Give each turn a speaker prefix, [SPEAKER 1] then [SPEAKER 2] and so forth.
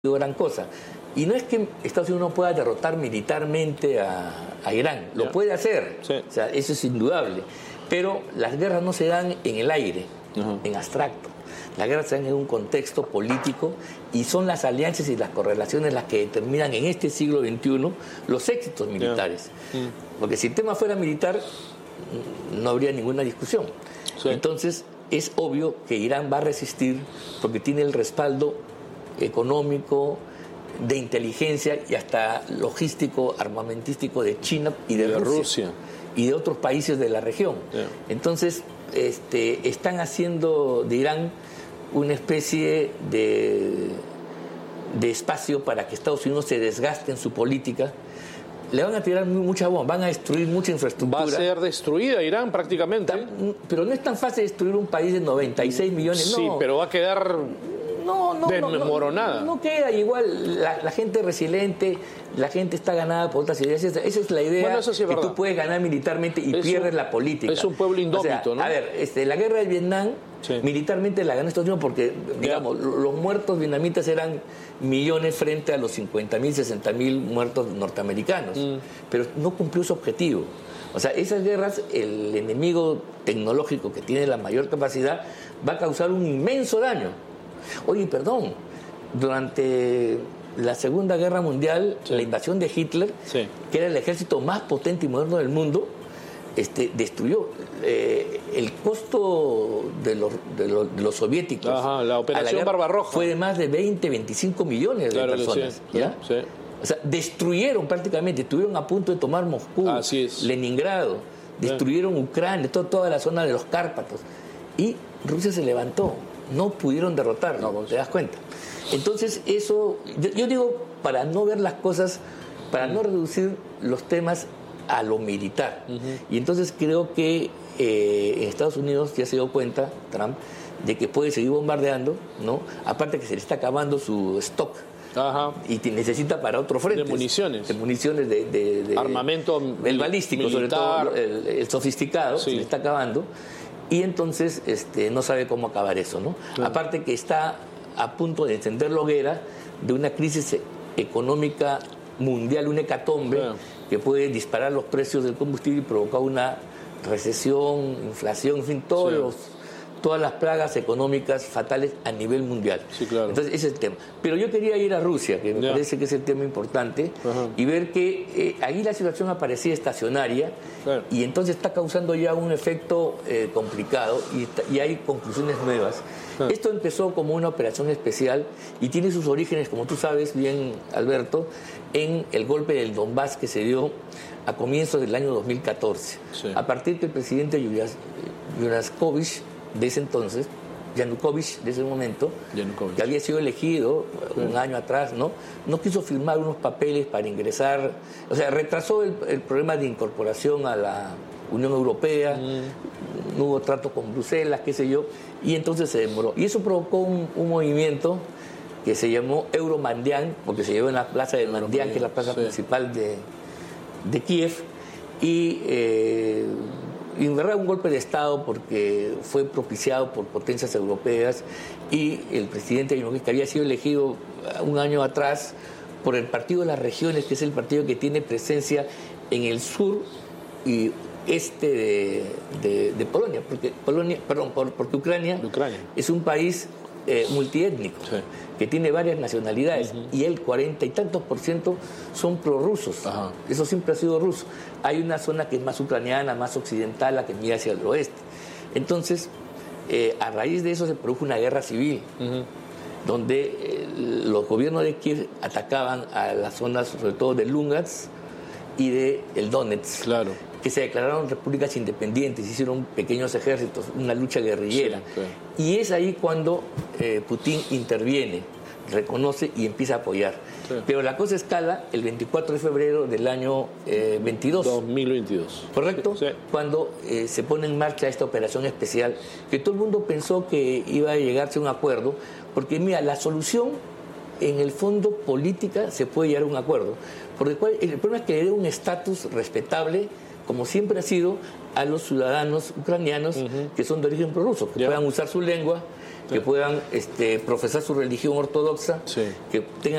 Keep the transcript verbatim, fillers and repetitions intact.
[SPEAKER 1] gran cosa. Y no es que Estados Unidos no pueda derrotar militarmente a, a Irán, lo yeah. puede hacer, sí. o sea, eso es indudable. Pero las guerras no se dan en el aire, uh-huh. en abstracto. Las guerras se dan en un contexto político y son las alianzas y las correlaciones las que determinan en este siglo veintiuno los éxitos militares. Yeah. Mm. Porque si el tema fuera militar, no habría ninguna discusión. Sí. Entonces, es obvio que Irán va a resistir porque tiene el respaldo económico, de inteligencia y hasta logístico, armamentístico de China y de, de Rusia, Rusia y de otros países de la región. Yeah. Entonces, este, están haciendo de Irán una especie de, de espacio para que Estados Unidos se desgaste en su política. Le van a tirar mucha bomba, van a destruir mucha infraestructura.
[SPEAKER 2] Va a ser destruida Irán prácticamente.
[SPEAKER 1] Pero no es tan fácil destruir un país de noventa y seis millones,
[SPEAKER 2] sí,
[SPEAKER 1] no.
[SPEAKER 2] pero va a quedar
[SPEAKER 1] no, no,
[SPEAKER 2] desmoronada.
[SPEAKER 1] No, no, no queda igual. La, la gente resiliente, la gente está ganada por otras ideas. Esa, esa es la idea,
[SPEAKER 2] bueno, eso sí es
[SPEAKER 1] que
[SPEAKER 2] verdad.
[SPEAKER 1] Tú puedes ganar militarmente y es pierdes un, la política.
[SPEAKER 2] Es un pueblo indómito,
[SPEAKER 1] o sea,
[SPEAKER 2] ¿no?
[SPEAKER 1] A ver, este, la guerra de Vietnam, sí. militarmente la ganó Estados Unidos porque, digamos, yeah. los muertos vietnamitas eran millones frente a los cincuenta mil, sesenta mil muertos norteamericanos. Mm. Pero no cumplió su objetivo. O sea, esas guerras, el enemigo tecnológico que tiene la mayor capacidad va a causar un inmenso daño. Oye, perdón, durante la Segunda Guerra Mundial, sí. la invasión de Hitler, sí. que era el ejército más potente y moderno del mundo, este, destruyó eh, el costo de los, de los, de los soviéticos.
[SPEAKER 2] Ajá, la operación la Barbarroja
[SPEAKER 1] fue de más de veinte, veinticinco millones
[SPEAKER 2] claro
[SPEAKER 1] de personas.
[SPEAKER 2] Sí.
[SPEAKER 1] ¿ya?
[SPEAKER 2] Sí.
[SPEAKER 1] O sea, destruyeron prácticamente, estuvieron a punto de tomar Moscú, Leningrado, destruyeron sí. Ucrania, todo, toda la zona de los Cárpatos. Y Rusia se levantó. No pudieron derrotarlo, no, ¿te das cuenta? Entonces eso, yo, yo digo, para no ver las cosas, para uh-huh. no reducir los temas a lo militar. Uh-huh. Y entonces creo que eh, en Estados Unidos ya se dio cuenta, Trump, de que puede seguir bombardeando, ¿no? Aparte que se le está acabando su stock.
[SPEAKER 2] Ajá.
[SPEAKER 1] Y te necesita para otro frente.
[SPEAKER 2] De municiones.
[SPEAKER 1] De municiones de... de, de
[SPEAKER 2] armamento
[SPEAKER 1] el balístico,
[SPEAKER 2] militar.
[SPEAKER 1] Sobre todo el, el sofisticado, sí. se le está acabando. Y entonces este, no sabe cómo acabar eso, ¿no? Claro. Aparte que está a punto de encender la hoguera de una crisis económica mundial, una hecatombe, claro. que puede disparar los precios del combustible y provocar una recesión, inflación, en fin, todos sí. los, todas las plagas económicas fatales a nivel mundial.
[SPEAKER 2] Sí, claro.
[SPEAKER 1] Entonces, ese es el tema. Pero yo quería ir a Rusia, que me yeah. parece que es el tema importante, uh-huh. y ver que eh, ahí la situación aparecía estacionaria, claro. y entonces está causando ya un efecto eh, complicado, y, está, y hay conclusiones nuevas. Claro. Esto empezó como una operación especial y tiene sus orígenes, como tú sabes bien, Alberto, en el golpe del Donbass que se dio a comienzos del año dos mil catorce. Sí. A partir que el presidente Yanukovych de ese entonces, Yanukovych de ese momento, Yanukovych. que había sido elegido sí. un año atrás, ¿no? no quiso firmar unos papeles para ingresar, o sea, retrasó el, el problema de incorporación a la Unión Europea, mm. no hubo trato con Bruselas, qué sé yo, y entonces se demoró. Y eso provocó un, un movimiento que se llamó Euromaidan, porque se llevó en la plaza de Maidan, que es la plaza sí. principal de, de Kiev, y... Eh, Y en verdad un golpe de Estado porque fue propiciado por potencias europeas y el presidente Yanukovych, que había sido elegido un año atrás por el Partido de las Regiones, que es el partido que tiene presencia en el sur y este de, de, de Polonia, porque Polonia, perdón, por, porque Ucrania,
[SPEAKER 2] Ucrania
[SPEAKER 1] es un país eh, multiétnico, sí. que tiene varias nacionalidades, uh-huh. y el cuarenta y tantos por ciento son prorrusos. Uh-huh. Eso siempre ha sido ruso. Hay una zona que es más ucraniana, más occidental, la que mira hacia el oeste. Entonces, eh, a raíz de eso se produjo una guerra civil, uh-huh. donde eh, los gobiernos de Kiev atacaban a las zonas, sobre todo de Lugansk y de el Donetsk,
[SPEAKER 2] claro.
[SPEAKER 1] que se declararon repúblicas independientes, hicieron pequeños ejércitos, una lucha guerrillera. Sí, claro. Y es ahí cuando eh, Putin interviene, reconoce y empieza a apoyar. Sí. Pero la cosa escala el veinticuatro de febrero del año eh, veintidós.
[SPEAKER 2] dos mil veintidós.
[SPEAKER 1] ¿Correcto?
[SPEAKER 2] Sí.
[SPEAKER 1] Cuando eh, se pone en marcha esta operación especial, que todo el mundo pensó que iba a llegarse a un acuerdo, porque mira, la solución en el fondo política se puede llegar a un acuerdo. Porque el problema es que le dé un estatus respetable, como siempre ha sido, a los ciudadanos ucranianos uh-huh. que son de origen prorruso, que yeah. puedan usar su lengua, que puedan este, profesar su religión ortodoxa,
[SPEAKER 2] sí.
[SPEAKER 1] que tengan